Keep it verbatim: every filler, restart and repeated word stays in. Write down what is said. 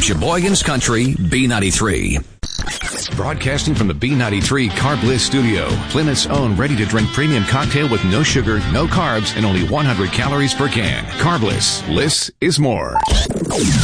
Sheboygan's Country, B ninety-three. Broadcasting from the B ninety-three Carb Bliss studio, Plymouth's own ready-to-drink premium cocktail with no sugar, no carbs, and only one hundred calories per can. Carb Bliss. Bliss is more.